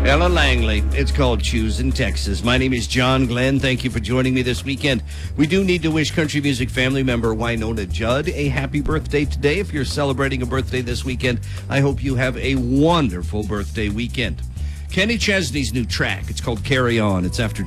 Ella Langley. It's called Choosing Texas. My name is John Glenn. Thank you for joining me this weekend. We do need to wish country music family member Wynonna Judd a happy birthday today. If you're celebrating a birthday this weekend, I hope you have a wonderful birthday weekend. Kenny Chesney's new track, it's called Carry On. It's after